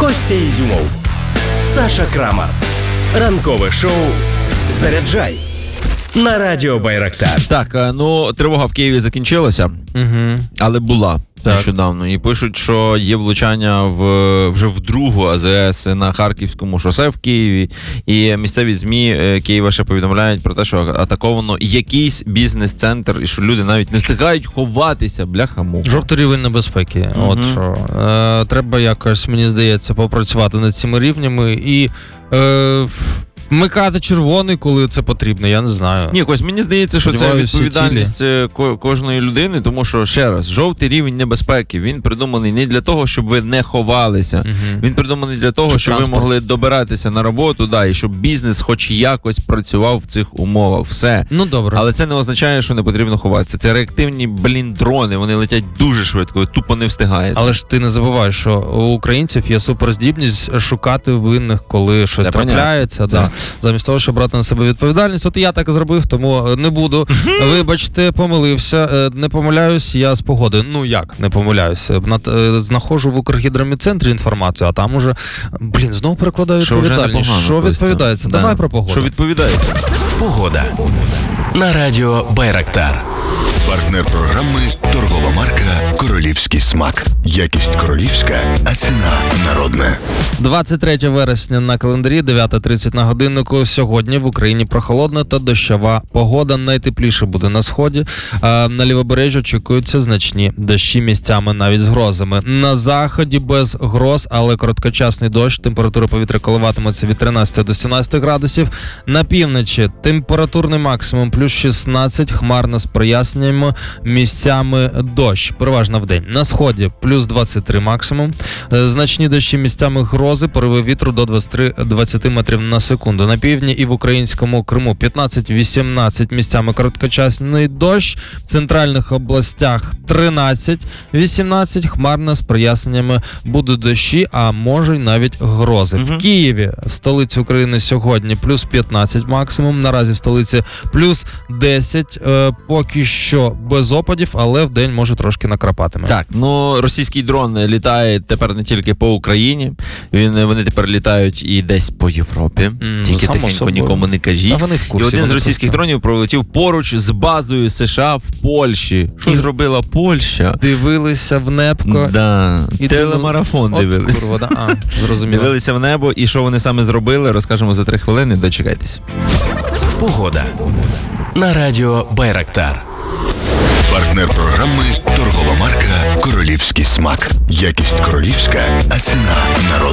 Костя Ізюмов, Саша Крамар. Ранкове шоу «Заряджай» на радіо Байрактар. Так, тривога в Києві закінчилася, але була нещодавно. І пишуть, що є влучання вже в другу АЗС на Харківському шосе в Києві. І місцеві ЗМІ Києва ще повідомляють про те, що атаковано якийсь бізнес-центр, і що люди навіть не встигають ховатися, бляха-муха. Жовтий рівень небезпеки. От що. Треба якось, мені здається, попрацювати над цими рівнями і... вмикати червоний, коли це потрібно, я не знаю. Ні, Кось, мені здається, що це відповідальність кожної людини, тому що, ще раз, жовтий рівень небезпеки, він придуманий не для того, щоб ви не ховалися. Він придуманий для того, щоб ви могли добиратися на роботу, і щоб бізнес хоч якось працював в цих умовах. Все. Ну, добре. Але це не означає, що не потрібно ховатися. Це реактивні, дрони, вони летять дуже швидко, ви тупо не встигаєте. Але ж ти не забувай, що у українців є суперздібність шукати винних, коли щось трапляється. Замість того, щоб брати на себе відповідальність. От і я так зробив, тому не буду. Вибачте, помилився. Не помиляюсь, я з погоди. Ну як не помиляюся? Знаходжу в Укргідромедцентрі інформацію, а там уже, знову перекладаю відповідальність. Що відповідається? Да. Давай про погоду. Що відповідається? Погода на радіо Байрактар. Партнер програми – торгова марка «Королівський смак». Якість королівська, а ціна народна. 23 вересня на календарі, 9:30 на годиннику. Сьогодні в Україні прохолодна та дощова погода. Найтепліше буде на сході. На лівобережжі очікуються значні дощі, місцями навіть з грозами. На заході без гроз, але короткочасний дощ. Температура повітря коливатиметься від 13 до 17 градусів. На півночі температурний максимум плюс 16, хмарно з проясненнями, місцями дощ, переважно вдень. На сході плюс 23 максимум. Значні дощі, місцями грози, пориви вітру до 20 метрів на секунду. На півдні і в українському Криму 15-18 місцями короткочасний дощ. В центральних областях 13-18, хмарно з проясненнями будуть дощі, а може й навіть грози. В Києві, столиці України, сьогодні плюс 15 максимум. Наразі в столиці плюс 10. Поки що без опадів, але вдень може трошки накрапатиме. Так, російський дрон літає тепер не тільки по Україні, вони тепер літають і десь по Європі. Тільки тихенько нікому не кажіть. Вони в курсі, і один з російських дронів пролетів поруч з базою США в Польщі. Що зробила Польща? Дивилися в небо. І телемарафон дивилися. Зрозуміло. Дивилися в небо, і що вони саме зробили, розкажемо за 3 хвилини. Дочекайтесь. Погода на радіо Байрактар. Партнер програми – торгова марка «Королівський смак». Якість королівська, а ціна народна.